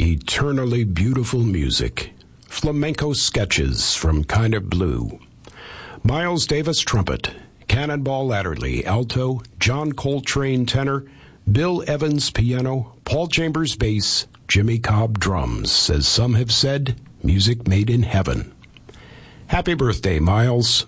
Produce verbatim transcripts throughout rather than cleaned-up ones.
eternally beautiful music, flamenco sketches from Kind of Blue, Miles Davis trumpet, Cannonball Adderley alto, John Coltrane tenor, Bill Evans piano, Paul Chambers bass, Jimmy Cobb drums. As some have said, music made in heaven. Happy birthday, Miles.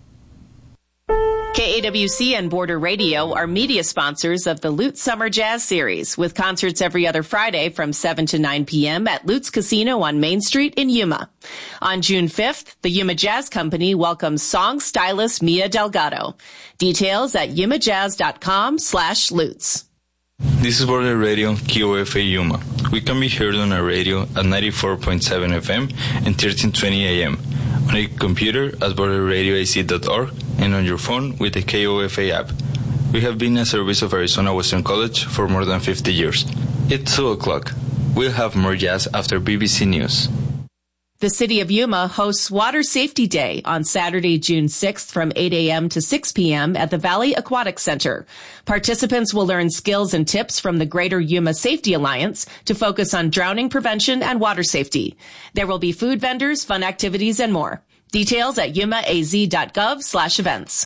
K A W C and Border Radio are media sponsors of the Lutz Summer Jazz Series, with concerts every other Friday from seven to nine p.m. at Lutz Casino on Main Street in Yuma. On June fifth, the Yuma Jazz Company welcomes song stylist Mia Delgado. Details at yumajazz.com slash Lutz. This is Border Radio, K O F A Yuma. We can be heard on our radio at ninety-four point seven F M and thirteen twenty A M, on a computer at border radio a c dot org, and on your phone with the K O F A app. We have been a service of Arizona Western College for more than fifty years. It's two o'clock. We'll have more jazz after B B C News. The City of Yuma hosts Water Safety Day on Saturday, June sixth from eight a.m. to six p.m. at the Valley Aquatic Center. Participants will learn skills and tips from the Greater Yuma Safety Alliance to focus on drowning prevention and water safety. There will be food vendors, fun activities, and more. Details at yumaaz.gov slash events.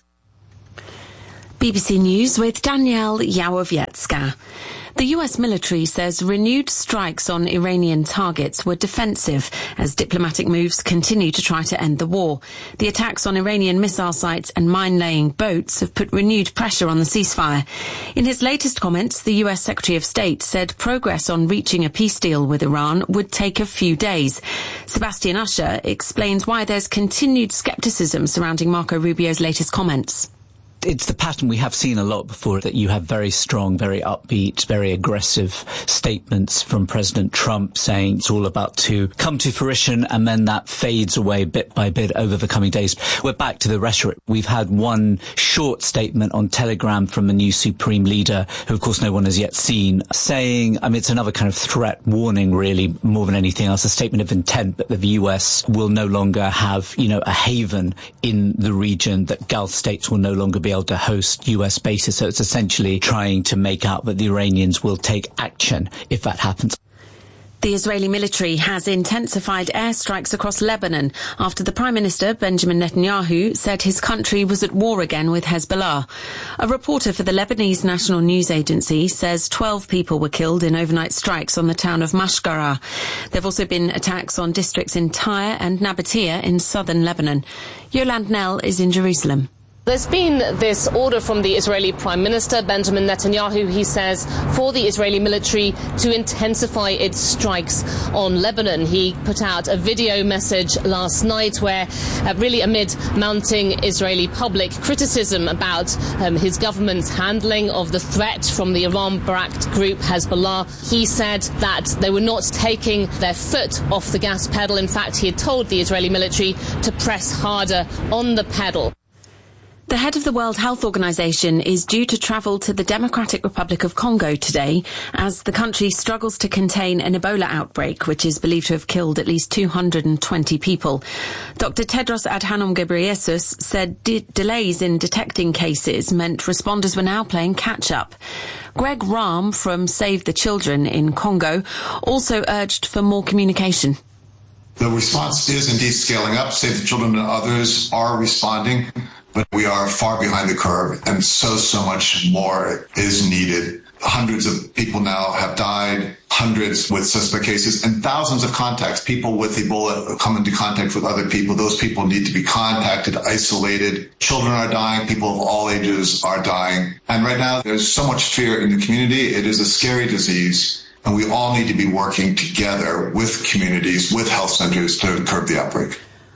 B B C News with Danielle Yawowiecka. The U S military says renewed strikes on Iranian targets were defensive as diplomatic moves continue to try to end the war. The attacks on Iranian missile sites and mine-laying boats have put renewed pressure on the ceasefire. In his latest comments, the U S Secretary of State said progress on reaching a peace deal with Iran would take a few days. Sebastian Usher explains why there's continued skepticism surrounding Marco Rubio's latest comments. It's the pattern we have seen a lot before, that you have very strong, very upbeat, very aggressive statements from President Trump saying it's all about to come to fruition, and then that fades away bit by bit over the coming days. We're back to the rhetoric. We've had one short statement on Telegram from the new Supreme Leader, who of course no one has yet seen, saying, I mean, it's another kind of threat warning really more than anything else, a statement of intent that the U S will no longer have, you know, a haven in the region, that Gulf states will no longer be able to host U S bases. So it's essentially trying to make out that the Iranians will take action if that happens. The Israeli military has intensified airstrikes across Lebanon after the Prime Minister, Benjamin Netanyahu, said his country was at war again with Hezbollah. A reporter for the Lebanese National News Agency says twelve people were killed in overnight strikes on the town of Mashgara. There have also been attacks on districts in Tyre and Nabatea in southern Lebanon. Yolande Nell is in Jerusalem. There's been this order from the Israeli Prime Minister, Benjamin Netanyahu, he says, for the Israeli military to intensify its strikes on Lebanon. He put out a video message last night where, uh, really amid mounting Israeli public criticism about um, his government's handling of the threat from the Iran-backed group Hezbollah, he said that they were not taking their foot off the gas pedal. In fact, he had told the Israeli military to press harder on the pedal. The head of the World Health Organization is due to travel to the Democratic Republic of Congo today as the country struggles to contain an Ebola outbreak, which is believed to have killed at least two hundred twenty people. Doctor Tedros Adhanom Ghebreyesus said de- delays in detecting cases meant responders were now playing catch-up. Greg Rahm from Save the Children in Congo also urged for more communication. The response is indeed scaling up. Save the Children and others are responding, but we are far behind the curve, and so, so much more is needed. Hundreds of people now have died, hundreds with suspect cases, and thousands of contacts. People with Ebola come into contact with other people. Those people need to be contacted, isolated. Children are dying. People of all ages are dying. And right now, there's so much fear in the community. It is a scary disease, and we all need to be working together with communities, with health centers to curb the outbreak.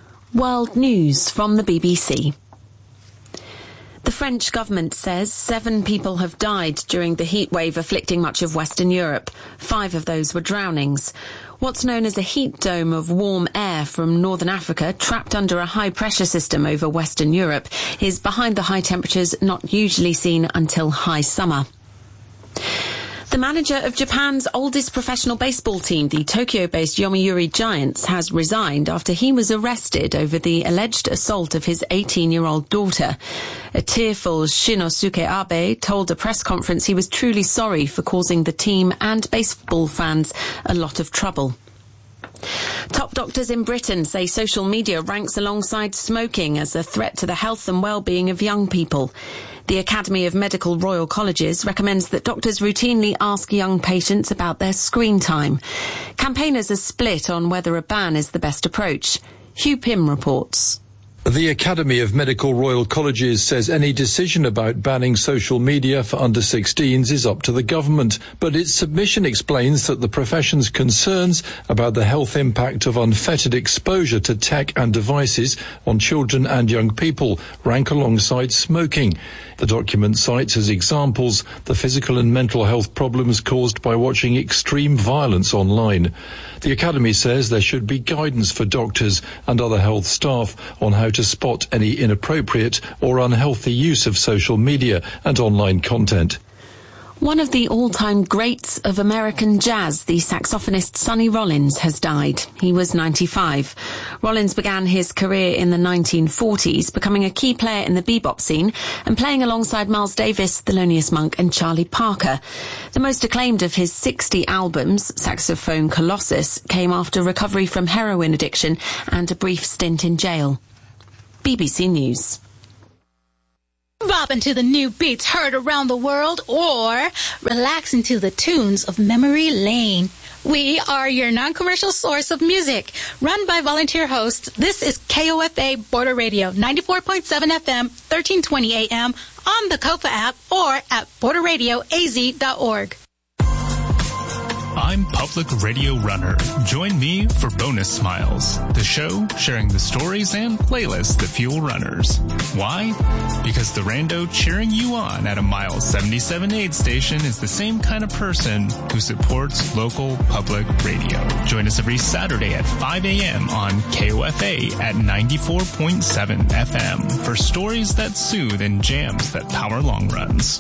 World News from the B B C. The French government says seven people have died during the heat wave afflicting much of Western Europe. Five of those were drownings. What's known as a heat dome of warm air from northern Africa, trapped under a high-pressure system over Western Europe, is behind the high temperatures not usually seen until high summer. The The manager of Japan's oldest professional baseball team, the Tokyo-based Yomiuri Giants, has resigned after he was arrested over the alleged assault of his eighteen-year-old daughter. A tearful Shinosuke Abe told a press conference he was truly sorry for causing the team and baseball fans a lot of trouble. Top doctors in Britain say social media ranks alongside smoking as a threat to the health and well-being of young people. The Academy of Medical Royal Colleges recommends that doctors routinely ask young patients about their screen time. Campaigners are split on whether a ban is the best approach. Hugh Pym reports. The Academy of Medical Royal Colleges says any decision about banning social media for under sixteens is up to the government, but its submission explains that the profession's concerns about the health impact of unfettered exposure to tech and devices on children and young people rank alongside smoking. The document cites as examples the physical and mental health problems caused by watching extreme violence online. The Academy says there should be guidance for doctors and other health staff on how to spot any inappropriate or unhealthy use of social media and online content. One of the all-time greats of American jazz, the saxophonist Sonny Rollins, has died. He was ninety-five. Rollins began his career in the nineteen forties, becoming a key player in the bebop scene and playing alongside Miles Davis, Thelonious Monk and Charlie Parker. The most acclaimed of his sixty albums, Saxophone Colossus, came after recovery from heroin addiction and a brief stint in jail. B B C News. Bopping to the new beats heard around the world, or relaxing to the tunes of Memory Lane. We are your non-commercial source of music. Run by volunteer hosts, this is K O F A Border Radio, ninety-four point seven F M, thirteen twenty A M, on the COPA app, or at border radio a z dot org. I'm Public Radio Runner. Join me for Bonus Smiles, the show sharing the stories and playlists that fuel runners. Why? Because the rando cheering you on at a mile seventy-seven aid station is the same kind of person who supports local public radio. Join us every Saturday at five A M on K O F A at ninety-four point seven F M for stories that soothe and jams that power long runs.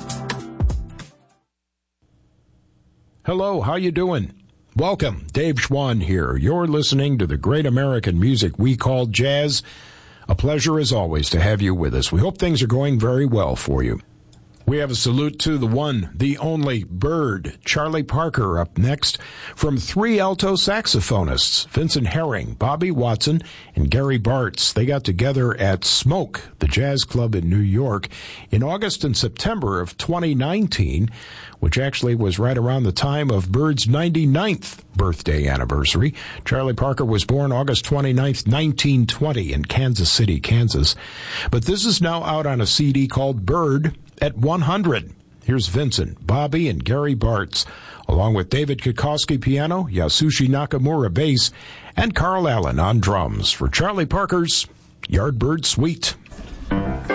Hello, how you doing? Welcome, Dave Schwann here. You're listening to the great American music we call jazz. A pleasure as always to have you with us. We hope things are going very well for you. We have a salute to the one, the only Bird, Charlie Parker, up next, from three alto saxophonists, Vincent Herring, Bobby Watson, and Gary Bartz. They got together at Smoke, the jazz club in New York, in August and September of twenty nineteen, which actually was right around the time of Bird's ninety-ninth birthday anniversary. Charlie Parker was born August twenty-ninth, nineteen twenty, in Kansas City, Kansas. But this is now out on a C D called Bird at one hundred. Here's Vincent, Bobby, and Gary Bartz, along with David Kikoski piano, Yasushi Nakamura bass, and Carl Allen on drums for Charlie Parker's Yardbird Suite.